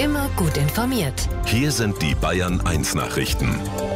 Immer gut informiert. Hier sind die Bayern 1 Nachrichten.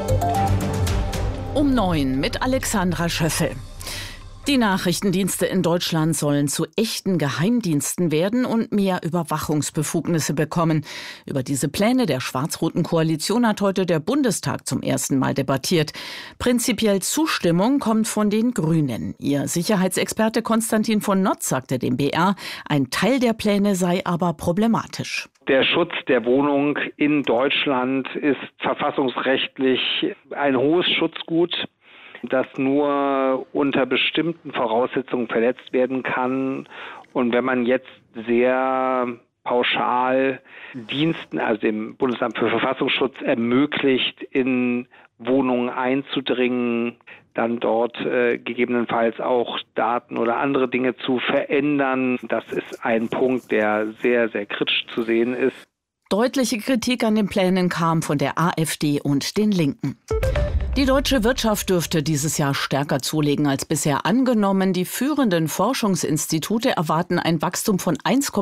Um 9 mit Alexandra Schöffel. Die Nachrichtendienste in Deutschland sollen zu echten Geheimdiensten werden und mehr Überwachungsbefugnisse bekommen. Über diese Pläne der schwarz-roten Koalition hat heute der Bundestag zum ersten Mal debattiert. Prinzipiell Zustimmung kommt von den Grünen. Ihr Sicherheitsexperte Konstantin von Notz sagte dem BR, ein Teil der Pläne sei aber problematisch. Der Schutz der Wohnung in Deutschland ist verfassungsrechtlich ein hohes Schutzgut, das nur unter bestimmten Voraussetzungen verletzt werden kann. Und wenn man jetzt sehr pauschal Diensten, also dem Bundesamt für Verfassungsschutz, ermöglicht, in Wohnungen einzudringen, dann dort gegebenenfalls auch Daten oder andere Dinge zu verändern, das ist ein Punkt, der sehr, sehr kritisch zu sehen ist. Deutliche Kritik an den Plänen kam von der AfD und den Linken. Die deutsche Wirtschaft dürfte dieses Jahr stärker zulegen als bisher angenommen. Die führenden Forschungsinstitute erwarten ein Wachstum von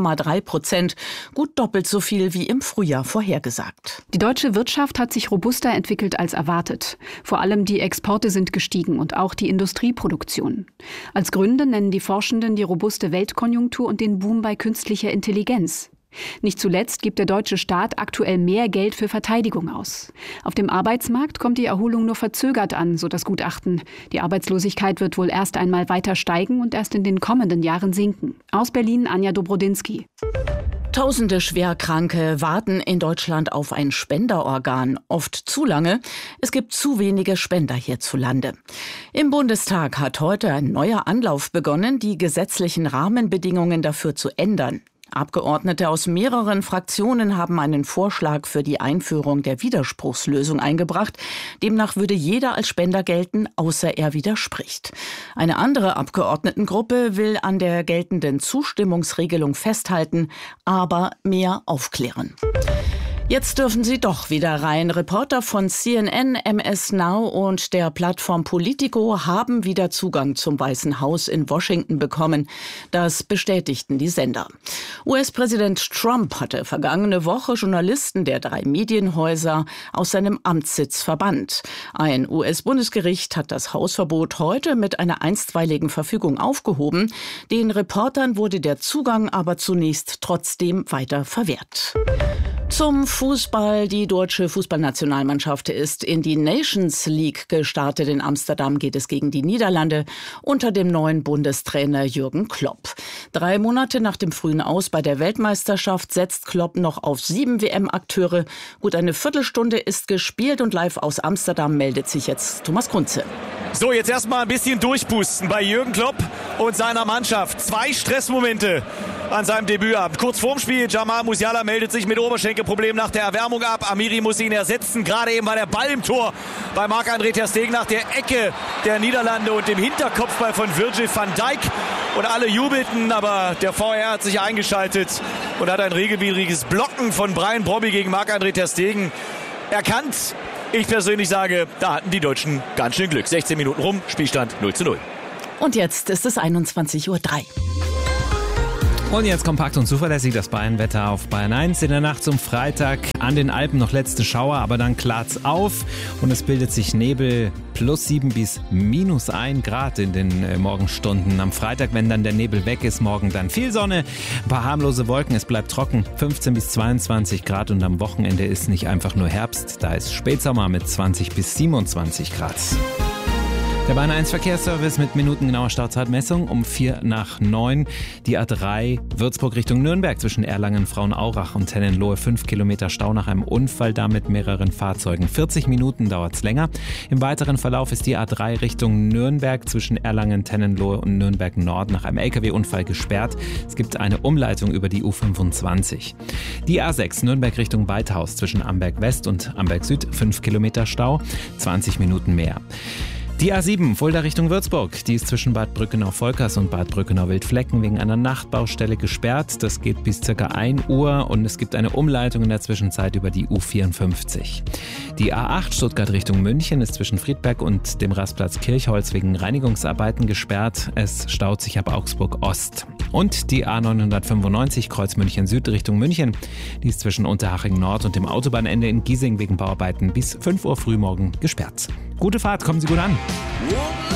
1,3%, gut doppelt so viel wie im Frühjahr vorhergesagt. Die deutsche Wirtschaft hat sich robuster entwickelt als erwartet. Vor allem die Exporte sind gestiegen und auch die Industrieproduktion. Als Gründe nennen die Forschenden die robuste Weltkonjunktur und den Boom bei künstlicher Intelligenz. Nicht zuletzt gibt der deutsche Staat aktuell mehr Geld für Verteidigung aus. Auf dem Arbeitsmarkt kommt die Erholung nur verzögert an, so das Gutachten. Die Arbeitslosigkeit wird wohl erst einmal weiter steigen und erst in den kommenden Jahren sinken. Aus Berlin Anja Dobrodinsky. Tausende Schwerkranke warten in Deutschland auf ein Spenderorgan. Oft zu lange. Es gibt zu wenige Spender hierzulande. Im Bundestag hat heute ein neuer Anlauf begonnen, die gesetzlichen Rahmenbedingungen dafür zu ändern. Abgeordnete aus mehreren Fraktionen haben einen Vorschlag für die Einführung der Widerspruchslösung eingebracht. Demnach würde jeder als Spender gelten, außer er widerspricht. Eine andere Abgeordnetengruppe will an der geltenden Zustimmungsregelung festhalten, aber mehr aufklären. Jetzt dürfen sie doch wieder rein. Reporter von CNN, MS Now und der Plattform Politico haben wieder Zugang zum Weißen Haus in Washington bekommen. Das bestätigten die Sender. US-Präsident Trump hatte vergangene Woche Journalisten der 3 Medienhäuser aus seinem Amtssitz verbannt. Ein US-Bundesgericht hat das Hausverbot heute mit einer einstweiligen Verfügung aufgehoben. Den Reportern wurde der Zugang aber zunächst trotzdem weiter verwehrt. Zum Fußball. Die deutsche Fußballnationalmannschaft ist in die Nations League gestartet. In Amsterdam geht es gegen die Niederlande unter dem neuen Bundestrainer Jürgen Klopp. 3 Monate nach dem frühen Aus bei der Weltmeisterschaft setzt Klopp noch auf 7 WM-Akteure. Gut eine Viertelstunde ist gespielt und live aus Amsterdam meldet sich jetzt Thomas Kunze. So, jetzt erstmal ein bisschen durchpusten bei Jürgen Klopp und seiner Mannschaft. 2 Stressmomente an seinem Debütabend. Kurz vorm Spiel, Jamal Musiala meldet sich mit Oberschenkelproblem nach der Erwärmung ab. Amiri muss ihn ersetzen. Gerade eben war der Ball im Tor bei Marc-André ter Stegen nach der Ecke der Niederlande und dem Hinterkopfball von Virgil van Dijk. Und alle jubelten, aber der VR hat sich eingeschaltet und hat ein regelwidriges Blocken von Brian Brobby gegen Marc-André ter Stegen erkannt. Ich persönlich sage, da hatten die Deutschen ganz schön Glück. 16 Minuten rum, Spielstand 0:0. Und jetzt ist es 21:03 Uhr. Und jetzt kompakt und zuverlässig das Bayern-Wetter auf Bayern 1. In der Nacht zum Freitag an den Alpen noch letzte Schauer, aber dann klart's auf und es bildet sich Nebel +7 bis -1 Grad in den Morgenstunden. Am Freitag, wenn dann der Nebel weg ist, morgen dann viel Sonne, ein paar harmlose Wolken, es bleibt trocken, 15 bis 22 Grad und am Wochenende ist nicht einfach nur Herbst, da ist Spätsommer mit 20 bis 27 Grad. Der Bayern 1 Verkehrsservice mit minutengenauer Startzeitmessung um 8:45. Die A3 Würzburg Richtung Nürnberg zwischen Erlangen, Frauenaurach und Tennenlohe. 5 Kilometer Stau nach einem Unfall, da mit mehreren Fahrzeugen. 40 Minuten dauert's länger. Im weiteren Verlauf ist die A3 Richtung Nürnberg zwischen Erlangen, Tennenlohe und Nürnberg Nord nach einem LKW-Unfall gesperrt. Es gibt eine Umleitung über die U25. Die A6 Nürnberg Richtung Weithaus zwischen Amberg West und Amberg Süd. 5 Kilometer Stau, 20 Minuten mehr. Die A7 Fulda Richtung Würzburg, die ist zwischen Bad Brückenau-Volkers und Bad Brückenau-Wildflecken wegen einer Nachtbaustelle gesperrt. Das geht bis ca. 1 Uhr und es gibt eine Umleitung in der Zwischenzeit über die U54. Die A8 Stuttgart Richtung München ist zwischen Friedberg und dem Rastplatz Kirchholz wegen Reinigungsarbeiten gesperrt. Es staut sich ab Augsburg Ost. Und die A995 Kreuz München Süd Richtung München, die ist zwischen Unterhaching Nord und dem Autobahnende in Giesing wegen Bauarbeiten bis 5 Uhr früh morgen gesperrt. Gute Fahrt, kommen Sie gut an.